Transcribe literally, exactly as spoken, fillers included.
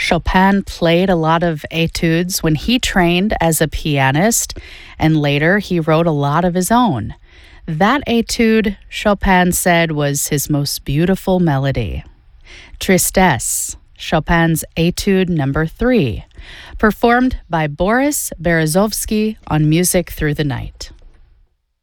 Chopin played a lot of etudes when he trained as a pianist, and later he wrote a lot of his own. That etude, Chopin said, was his most beautiful melody. Tristesse, Chopin's Etude number three, performed by Boris Berezovsky on Music Through the Night.